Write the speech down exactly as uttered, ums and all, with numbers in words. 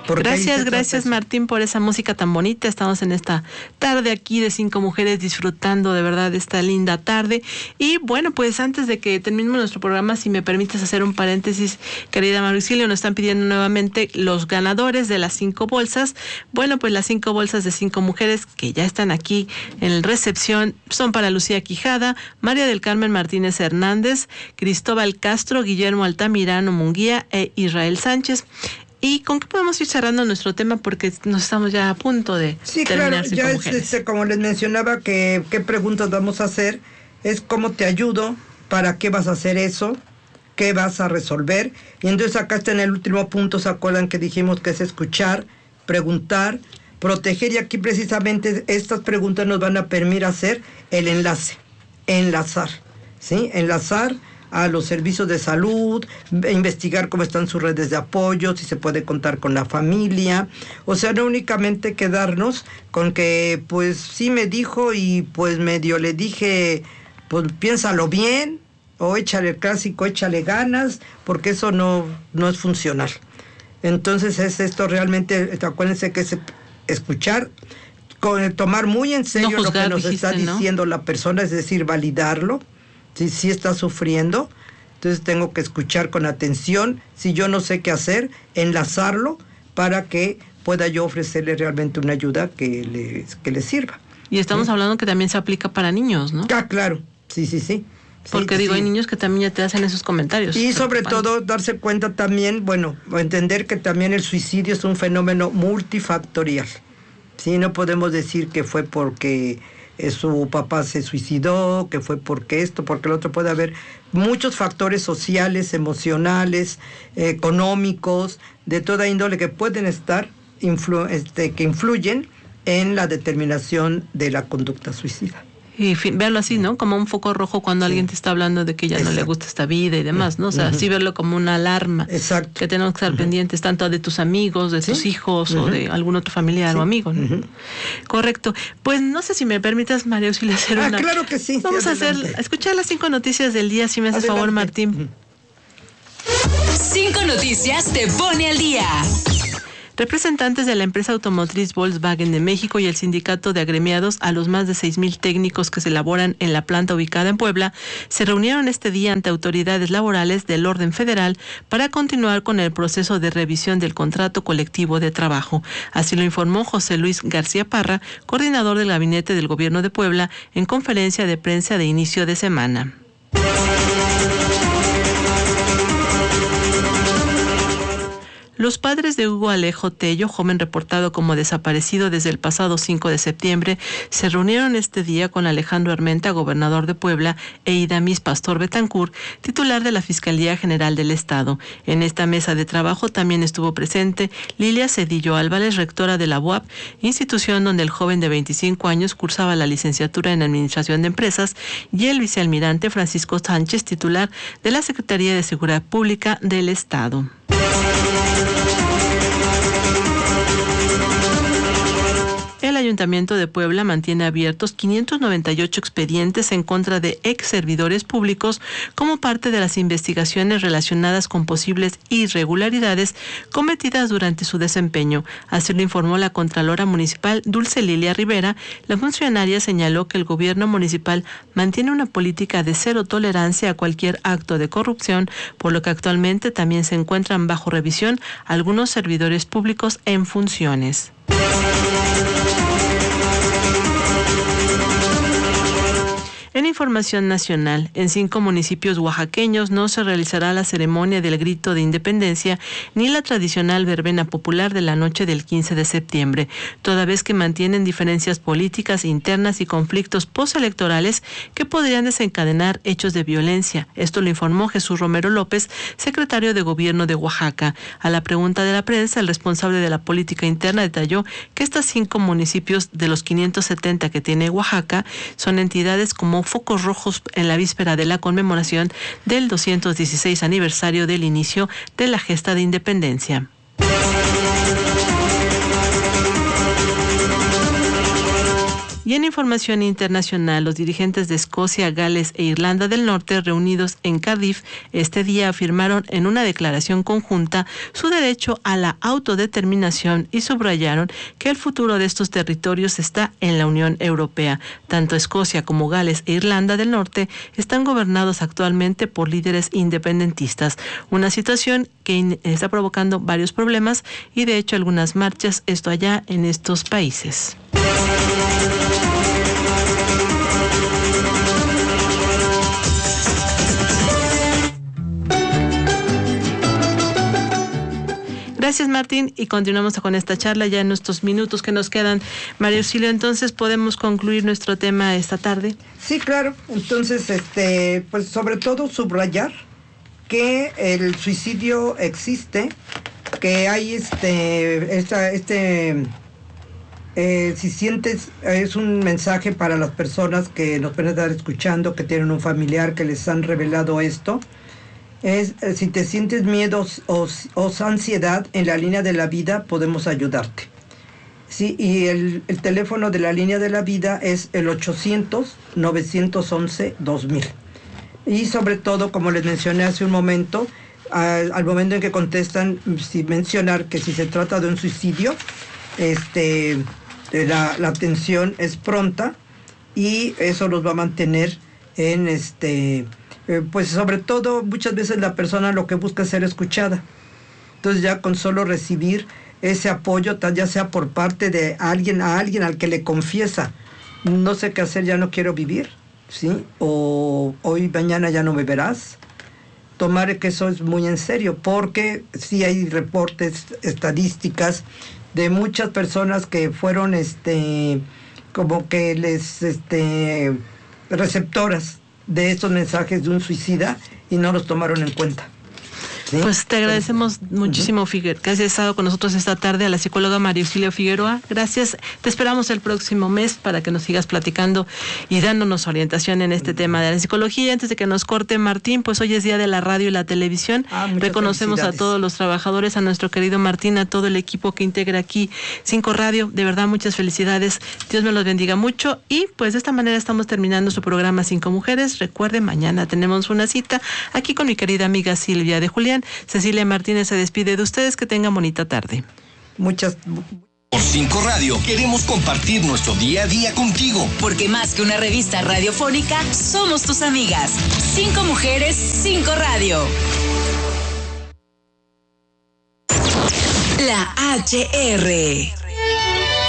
Gracias, gracias Martín por esa música tan bonita. Estamos en esta tarde aquí de Cinco Mujeres disfrutando de verdad esta linda tarde. Y bueno, pues antes de que terminemos nuestro programa, si me permites hacer un paréntesis, querida Marusilio, nos están pidiendo nuevamente los ganadores de las cinco bolsas. Bueno, pues las cinco bolsas de Cinco Mujeres que ya están aquí en recepción son para Lucía Quijada, María del Carmen Martínez Hernández, Cristóbal Castro, Guillermo Altamirano Munguía e Israel Sánchez. ¿Y con qué podemos ir cerrando nuestro tema? Porque nos estamos ya a punto de sí, terminar. Sí, claro, ya es, este, como les mencionaba, que qué preguntas vamos a hacer, es cómo te ayudo, para qué vas a hacer eso, qué vas a resolver. Y entonces acá está en el último punto, ¿se acuerdan que dijimos que es escuchar, preguntar, proteger? Y aquí precisamente estas preguntas nos van a permitir hacer el enlace, enlazar, ¿sí? Enlazar a los servicios de salud, investigar cómo están sus redes de apoyo, si se puede contar con la familia. O sea, no únicamente quedarnos con que, pues, sí me dijo y pues medio le dije, pues, piénsalo bien, o échale el clásico, échale ganas, porque eso no, no es funcional. Entonces, es esto realmente, acuérdense que es escuchar, con, tomar muy en serio no juzgar, lo que nos dijiste, está diciendo, ¿no?, la persona, es decir, validarlo. Si sí está sufriendo, entonces tengo que escuchar con atención. Si yo no sé qué hacer, enlazarlo para que pueda yo ofrecerle realmente una ayuda que le, que le sirva. Y estamos ¿sí? hablando que también se aplica para niños, ¿no? Ah, claro, sí, sí, sí. Porque sí, digo, sí. hay niños que también ya te hacen esos comentarios. Y sobre todo darse cuenta también, bueno, entender que también el suicidio es un fenómeno multifactorial. Sí, no podemos decir que fue porque su papá se suicidó, que fue porque esto, porque lo otro. Puede haber muchos factores sociales, emocionales, eh, económicos, de toda índole que pueden estar, influ- este, que influyen en la determinación de la conducta suicida. Y fin, verlo así, ¿no? Como un foco rojo cuando sí. alguien te está hablando de que ya Exacto. no le gusta esta vida y demás, ¿no? O sea, uh-huh. sí verlo como una alarma. Exacto. Que tenemos que estar uh-huh. pendientes tanto de tus amigos, de ¿Sí? tus hijos uh-huh. o de algún otro familiar sí. o amigo, ¿no? Uh-huh. Correcto. Pues no sé si me permitas, María Auxilia, hacer ah, una... Ah, claro que sí. Vamos sí, a hacer, a escuchar las cinco noticias del día, si me haces adelante. favor, Martín. Uh-huh. Cinco noticias te pone al día. Representantes de la empresa automotriz Volkswagen de México y el sindicato de agremiados a los más de seis mil técnicos que se laboran en la planta ubicada en Puebla se reunieron este día ante autoridades laborales del orden federal para continuar con el proceso de revisión del contrato colectivo de trabajo. Así lo informó José Luis García Parra, coordinador del gabinete del gobierno de Puebla, en conferencia de prensa de inicio de semana. Los padres de Hugo Alejo Tello, joven reportado como desaparecido desde el pasado cinco de septiembre, se reunieron este día con Alejandro Armenta, gobernador de Puebla, e Idamis Pastor Betancourt, titular de la Fiscalía General del Estado. En esta mesa de trabajo también estuvo presente Lilia Cedillo Álvarez, rectora de la U A P, institución donde el joven de veinticinco años cursaba la licenciatura en Administración de Empresas, y el vicealmirante Francisco Sánchez, titular de la Secretaría de Seguridad Pública del Estado. El Ayuntamiento de Puebla mantiene abiertos quinientos noventa y ocho expedientes en contra de ex servidores públicos como parte de las investigaciones relacionadas con posibles irregularidades cometidas durante su desempeño. Así lo informó la Contralora Municipal Dulce Lilia Rivera. La funcionaria señaló que el gobierno municipal mantiene una política de cero tolerancia a cualquier acto de corrupción, por lo que actualmente también se encuentran bajo revisión algunos servidores públicos en funciones. En información nacional, en cinco municipios oaxaqueños no se realizará la ceremonia del grito de independencia ni la tradicional verbena popular de la noche del quince de septiembre, toda vez que mantienen diferencias políticas internas y conflictos postelectorales que podrían desencadenar hechos de violencia. Esto lo informó Jesús Romero López, secretario de Gobierno de Oaxaca. A la pregunta de la prensa, el responsable de la política interna detalló que estos cinco municipios de los quinientos setenta que tiene Oaxaca son entidades como focos rojos en la víspera de la conmemoración del doscientos dieciséis aniversario del inicio de la gesta de independencia. Y en información internacional, los dirigentes de Escocia, Gales e Irlanda del Norte, reunidos en Cardiff este día, afirmaron en una declaración conjunta su derecho a la autodeterminación y subrayaron que el futuro de estos territorios está en la Unión Europea. Tanto Escocia como Gales e Irlanda del Norte están gobernados actualmente por líderes independentistas, una situación que está provocando varios problemas y de hecho algunas marchas, esto allá en estos países. Gracias, Martín, y continuamos con esta charla ya en estos minutos que nos quedan. María Auxilio, entonces, ¿podemos concluir nuestro tema esta tarde? Sí, claro. Entonces, este, pues sobre todo subrayar que el suicidio existe, que hay este, esta, este, eh, si sientes, es un mensaje para las personas que nos pueden estar escuchando, que tienen un familiar que les han revelado esto. Es, si te sientes miedo o, o ansiedad, en la línea de la vida podemos ayudarte. Sí, y el, el teléfono de la línea de la vida es el ochocientos, novecientos once, dos mil. Y sobre todo, como les mencioné hace un momento, al, al momento en que contestan, si mencionar que si se trata de un suicidio, este, la, la atención es pronta y eso los va a mantener en este... Eh, pues sobre todo muchas veces la persona lo que busca es ser escuchada. Entonces ya con solo recibir ese apoyo, ya sea por parte de alguien a alguien al que le confiesa, no sé qué hacer, ya no quiero vivir, ¿sí? O hoy, mañana ya no me verás. Tomar que eso es muy en serio, porque sí hay reportes, estadísticas de muchas personas que fueron este como que les este receptoras de estos mensajes de un suicida y no los tomaron en cuenta. ¿Sí? Pues te agradecemos muchísimo, uh-huh. Figueroa, que has estado con nosotros esta tarde, a la psicóloga María Auxilio Figueroa. Gracias. Te esperamos el próximo mes para que nos sigas platicando y dándonos orientación en este uh-huh. tema de la psicología. Antes de que nos corte Martín, pues hoy es día de la radio y la televisión. Ah, reconocemos a todos los trabajadores, a nuestro querido Martín, a todo el equipo que integra aquí Cinco Radio. De verdad, muchas felicidades. Dios me los bendiga mucho. Y pues de esta manera estamos terminando su programa Cinco Mujeres. Recuerden, mañana tenemos una cita aquí con mi querida amiga Silvia de Julián. Cecilia Martínez se despide de ustedes. Que tengan bonita tarde. Muchas. Por Cinco Radio queremos compartir nuestro día a día contigo. Porque más que una revista radiofónica, somos tus amigas. Cinco Mujeres, Cinco Radio. La H R.